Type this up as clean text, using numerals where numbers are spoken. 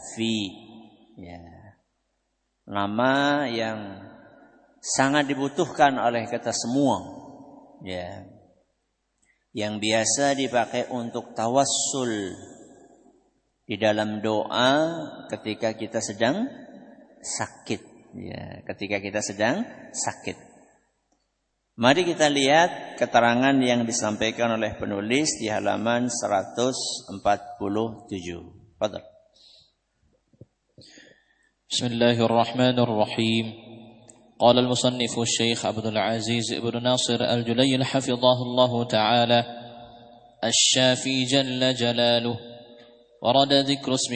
Syafi. Ya. Nama yang sangat dibutuhkan oleh kita semua. Ya. Yang biasa dipakai untuk tawassul di dalam doa ketika kita sedang sakit. Ya, ketika kita sedang sakit. Mari kita lihat keterangan yang disampaikan oleh penulis di halaman 147. Fadhal. Bismillahirrahmanirrahim. قال المصنف الشيخ عبد العزيز بن ناصر الجليل حفظه الله تعالى: الشافي جل جلاله. ورد ذكر اسم